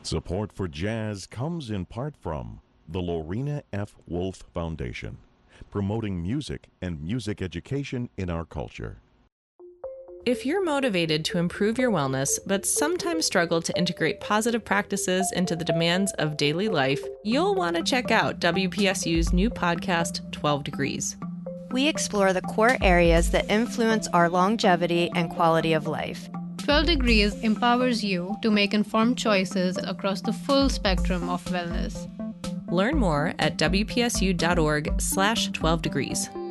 Support for jazz comes in part from the Lorena F. Wolf Foundation, promoting music and music education in our culture. If you're motivated to improve your wellness, but sometimes struggle to integrate positive practices into the demands of daily life, you'll want to check out WPSU's new podcast, 12 Degrees. We explore the core areas that influence our longevity and quality of life. 12 Degrees empowers you to make informed choices across the full spectrum of wellness. Learn more at wpsu.org/12degrees.